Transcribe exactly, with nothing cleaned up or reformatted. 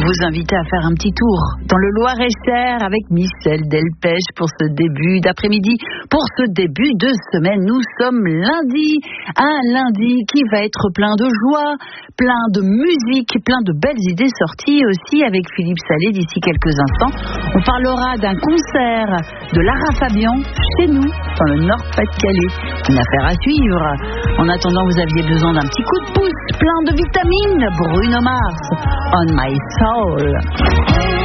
vous inviter à faire un petit tour dans le Loir-et-Cher avec Michel Delpech pour ce début d'après-midi, pour ce début de semaine. Nous sommes lundi, un lundi qui va être plein de joie, plein de musique, plein de belles idées sorties aussi avec Philippe Salé d'ici quelques instants. On parlera d'un concert de Lara Fabian chez nous, dans le Nord-Pas-de-Calais. Une affaire à suivre. En attendant, vous aviez besoin d'un petit coup de pouce, plein de vitamines. Bruno Mars, On My Soul.